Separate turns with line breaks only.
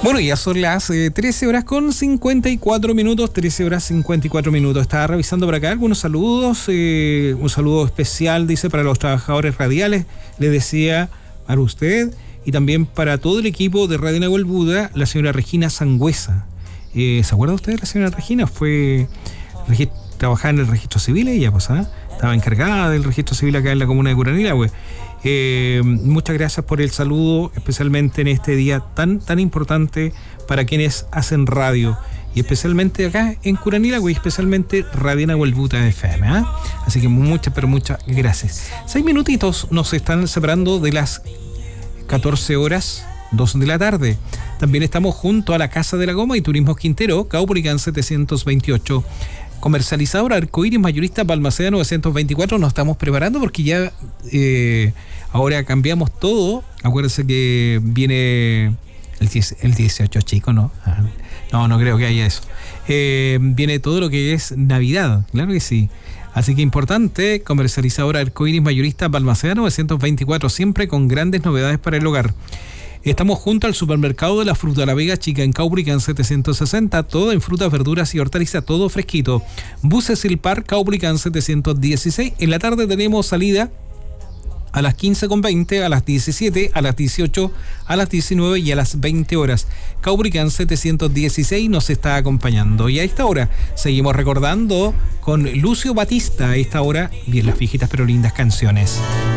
Bueno, ya son las 13 horas con 54 minutos, 13 horas 54 minutos. Estaba revisando por acá algunos saludos. Un saludo especial, dice, para los trabajadores radiales. Le decía para usted y también para todo el equipo de Radio Nahuel Buda, la señora Regina Sangüesa. ¿Se acuerda usted de la señora Regina? Trabajaba en el registro civil ella, pues, estaba encargada del registro civil acá en la comuna de Curanilahue, pues. Muchas gracias por el saludo, especialmente en este día tan importante para quienes hacen radio, y especialmente acá en Curanilahue, y especialmente Radio Nahuel Buda FM, Así que muchas gracias. 6 minutitos nos están separando de las 14 horas 2 de la tarde. También estamos junto a la Casa de la Goma y Turismo Quintero, Caupolicán 728. Comercializadora Arcoíris, mayorista Balmaceda 924. Nos estamos preparando porque ya ahora cambiamos todo. Acuérdense que viene el 18, chico, ¿no? No creo que haya eso. Viene todo lo que es Navidad, claro que sí. Así que importante, comercializadora Arcoíris, mayorista Balmaceda 924, siempre con grandes novedades para el hogar. Estamos junto al supermercado de la Fruta La Vega Chica en Caupolicán 760, todo en frutas, verduras y hortalizas, todo fresquito. Buses Silpar, Caupolicán 716. En la tarde tenemos salida a las 15:20, a las 17, a las 18, a las 19 y a las 20 horas. Caupolicán 716 nos está acompañando. Y a esta hora seguimos recordando con Lucio Batista. A esta hora, bien las viejitas pero lindas canciones.